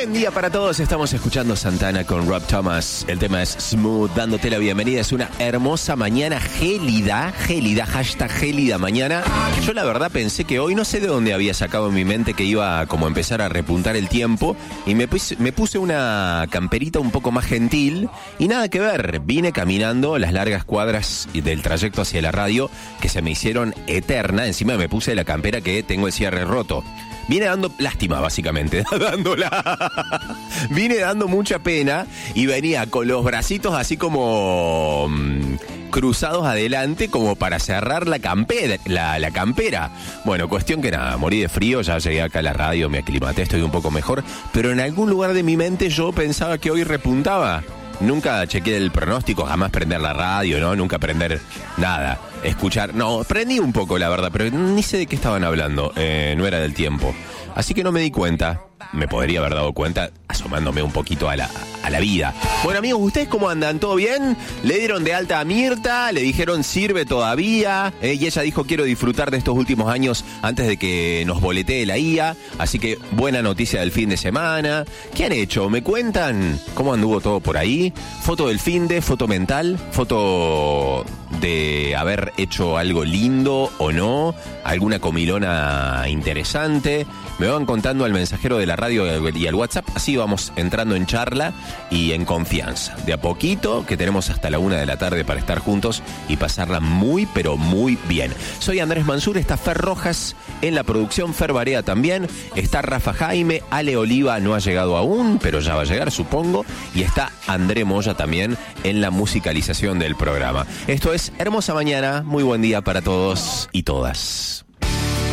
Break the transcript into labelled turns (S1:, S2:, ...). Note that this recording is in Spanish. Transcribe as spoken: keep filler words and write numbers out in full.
S1: Buen día para todos, estamos escuchando Santana con Rob Thomas. El tema es Smooth, dándote la bienvenida. Es una hermosa mañana gélida, gélida, hashtag gélida mañana. Yo la verdad pensé que hoy, no sé de dónde había sacado en mi mente que iba a como empezar a repuntar el tiempo, y me puse, me puse una camperita un poco más gentil y nada que ver. Vine caminando las largas cuadras del trayecto hacia la radio que se me hicieron eterna. Encima me puse la campera que tengo el cierre roto. Vine dando lástima, básicamente, dándola. Vine dando mucha pena y venía con los bracitos así como mmm, cruzados adelante, como para cerrar la campera, la, la campera. Bueno, cuestión que nada, morí de frío, ya llegué acá a la radio, me aclimaté, estoy un poco mejor, pero en algún lugar de mi mente yo pensaba que hoy repuntaba. Nunca chequeé el pronóstico, jamás prender la radio, ¿no? Nunca prender nada, escuchar. No, prendí un poco, la verdad, pero ni sé de qué estaban hablando. Eh, no era del tiempo. Así que no me di cuenta. Me podría haber dado cuenta asomándome un poquito a la, a la vida. Bueno, amigos, ¿ustedes cómo andan? ¿Todo bien? Le dieron de alta a Mirta, le dijeron sirve todavía, eh, y ella dijo quiero disfrutar de estos últimos años antes de que nos boletee la I A. Así que buena noticia del fin de semana. ¿Qué han hecho? ¿Me cuentan cómo anduvo todo por ahí? Foto del fin de, foto mental, foto de haber hecho algo lindo o no, alguna comilona interesante. Me van contando al mensajero de la radio y al WhatsApp, así vamos entrando en charla y en confianza. De a poquito, que tenemos hasta la una de la tarde para estar juntos y pasarla muy, pero muy bien. Soy Andrés Mansur, está Fer Rojas en la producción, Fer Barea también, está Rafa Jaime, Ale Oliva no ha llegado aún, pero ya va a llegar, supongo, y está André Moya también en la musicalización del programa. Esto es Hermosa Mañana, muy buen día para todos y todas.